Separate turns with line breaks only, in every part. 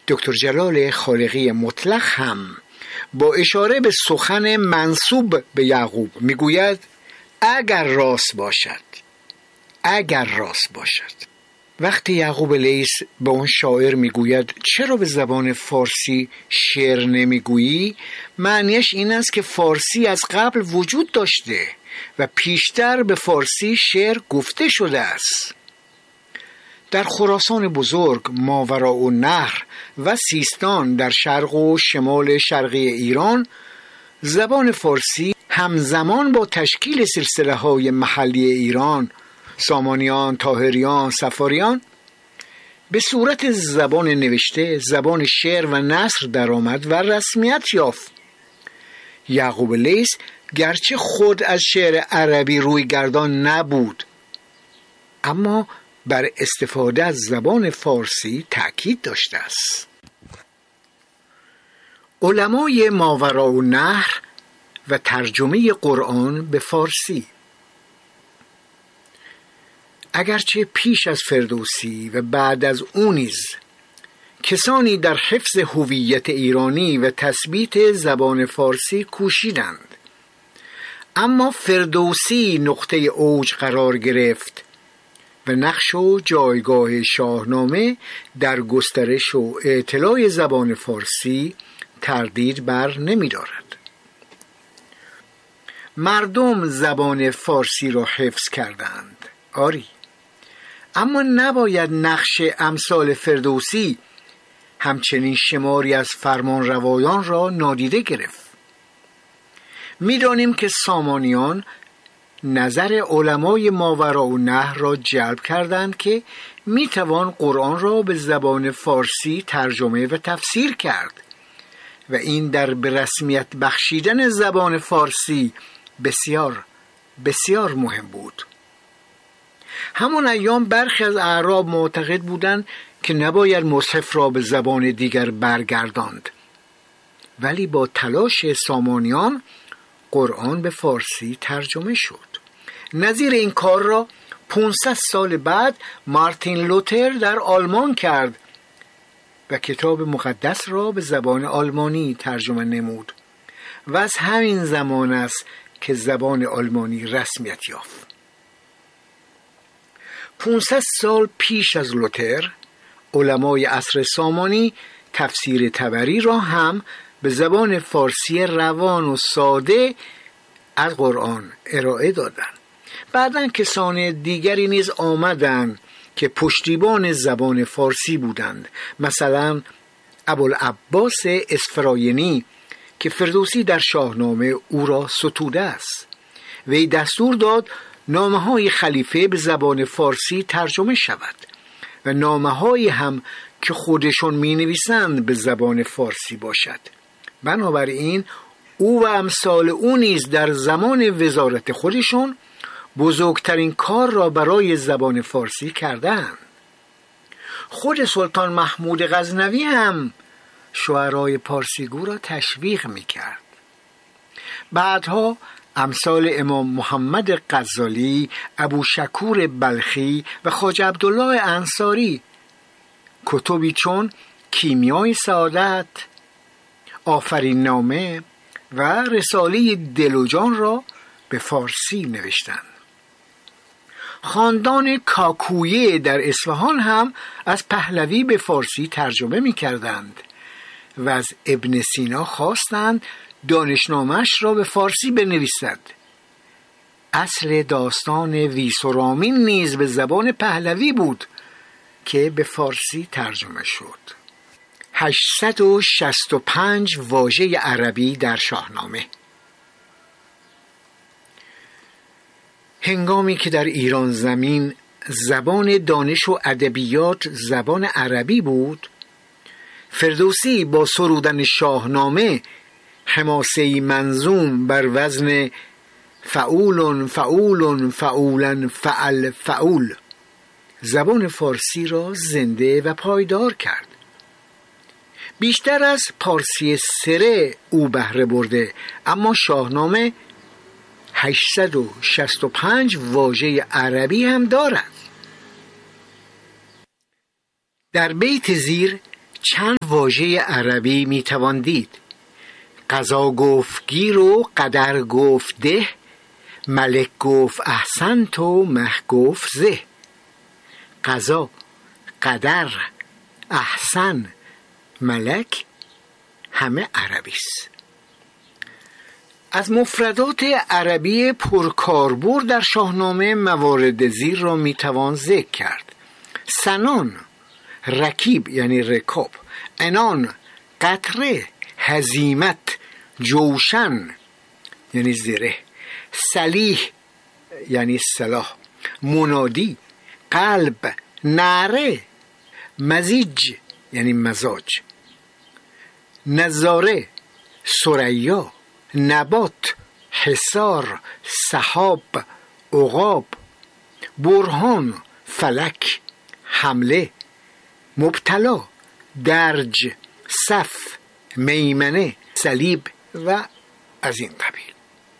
دکتر جلال خالقی مطلق هم با اشاره به سخن منسوب به یعقوب میگوید اگر راست باشد. وقتی یعقوب لیث به اون شاعر میگوید چرا به زبان فارسی شعر نمیگویی، معنیش این است که فارسی از قبل وجود داشته و پیشتر به فارسی شعر گفته شده است. در خراسان بزرگ، ماوراءالنهر و سیستان در شرق و شمال شرقی ایران، زبان فارسی همزمان با تشکیل سلسله‌های محلی ایران، سامانیان، طاهریان، صفاریان، به صورت زبان نوشته، زبان شعر و نثر درآمد و رسمیت یافت. یعقوب لیث گرچه خود از شعر عربی روی گردان نبود، اما بر استفاده از زبان فارسی تأکید داشته است. علمای ماوراءالنهر و ترجمه قرآن به فارسی. اگرچه پیش از فردوسی و بعد از او نیز کسانی در حفظ هویت ایرانی و تثبیت زبان فارسی کوشیدند، اما فردوسی نقطه اوج قرار گرفت و نقش و جایگاه شاهنامه در گسترش و اطلاع زبان فارسی تردید بر نمی دارد. مردم زبان فارسی را حفظ کردند، آری، اما نباید نقش امثال فردوسی همچنین شماری از فرمانروایان را نادیده گرفت. می‌دانیم که سامانیان نظر علمای ماوراءالنهر را جلب کردند که میتوان قرآن را به زبان فارسی ترجمه و تفسیر کرد و این در به رسمیت بخشیدن زبان فارسی بسیار بسیار مهم بود. همان ایام برخی از اعراب معتقد بودند که نباید مصحف را به زبان دیگر برگرداند، ولی با تلاش سامانیان قرآن به فارسی ترجمه شد. نظیر این کار را 500 سال بعد مارتین لوتر در آلمان کرد و کتاب مقدس را به زبان آلمانی ترجمه نمود و از همین زمان است که زبان آلمانی رسمیت یافت. 500 سال پیش از لوتر علمای عصر سامانی تفسیر طبری را هم به زبان فارسی روان و ساده از قرآن ارائه دادند. بعداً کسان دیگری نیز آمدند که پشتیبان زبان فارسی بودند، مثلا ابوالعباس اسفراینی که فردوسی در شاهنامه او را ستوده است. وی دستور داد نامه‌های خلیفه به زبان فارسی ترجمه شود و نامه‌هایی هم که خودشون می‌نویسند به زبان فارسی باشد. بنابراین او و امثال او نیز در زمان وزارت خودشون بزرگترین کار را برای زبان فارسی کردند. خود سلطان محمود غزنوی هم شعرای پارسیگو را تشویق می‌کرد. بعدها امثال امام محمد غزالی، ابوشکور بلخی و خواجه عبدالله انصاری کتبی چون کیمیای سعادت، آفرین نامه و رساله دل و جان را به فارسی نوشتند. خاندان کاکویه در اصفهان هم از پهلوی به فارسی ترجمه می کردند و از ابن سینا خواستند دانشنامش را به فارسی بنویسد. اصل داستان ویسرامین نیز به زبان پهلوی بود که به فارسی ترجمه شد. 865 واژه عربی در شاهنامه. هنگامی که در ایران زمین زبان دانش و ادبیات زبان عربی بود، فردوسی با سرودن شاهنامه حماسه‌ای منظوم بر وزن فعول فعول فعولا فعل فعول زبان فارسی را زنده و پایدار کرد. بیشتر از پارسی سره او بهره برده، اما شاهنامه 865 واژه عربی هم دارد. در بیت زیر چند واژه عربی میتوان دید. قضا گفت گیر و قدر گفت ده، ملک گفت احسنت و مه گفت زه. قضا، قدر، احسن، ملک همه عربی است. از مفردات عربی پرکاربرد در شاهنامه موارد زیر را میتوان ذکر کرد. سنان، رکیب یعنی رکاب، عنان، قطره، هزیمت، جوشن یعنی زره، سلیح یعنی سلاح، منادی، قلب، نعره، مزیج یعنی مزاج، نظاره، ثریا، نبات، حصار، سحاب، عقاب، برهان، فلک، حمله، مبتلا، درج، صف، میمنه، صلیب و از این قبیل.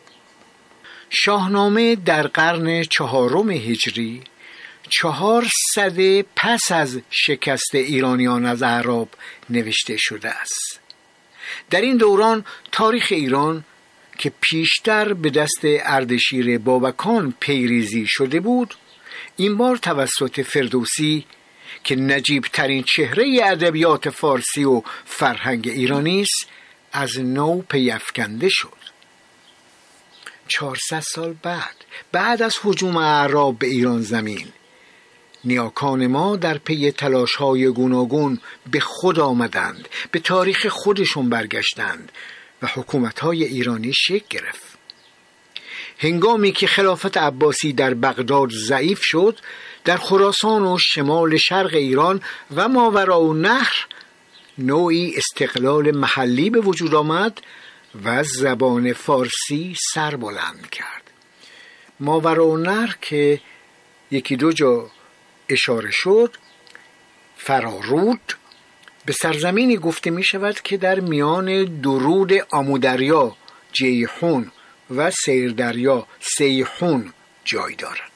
شاهنامه در قرن 4 هجری 400 پس از شکست ایرانیان از اعراب نوشته شده است. در این دوران تاریخ ایران که پیشتر به دست اردشیر بابکان پیریزی شده بود، این بار توسط فردوسی که نجیب ترین چهره ادبیات فارسی و فرهنگ ایرانی است از نو پیافکنده شد. 400 سال بعد از هجوم اعراب به ایران زمین، نیاکان ما در پی تلاش‌های گوناگون به خود آمدند، به تاریخ خودشون برگشتند و حکومت‌های ایرانی شکل گرفت. هنگامی که خلافت عباسی در بغداد ضعیف شد، در خراسان و شمال شرق ایران و ماوراءالنهر نوعی استقلال محلی به وجود آمد و زبان فارسی سر بلند کرد. ماوراءالنهر که یکی دو جا اشاره شد، فرارود به سرزمینی گفته می شود که در میان درود آمودریا جیحون و سیردریا سیحون جای دارد.